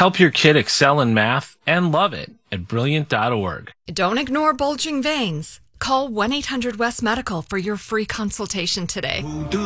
Help your kid excel in math and love it at Brilliant.org. Don't ignore bulging veins. Call 1-800-WEST-MEDICAL for your free consultation today.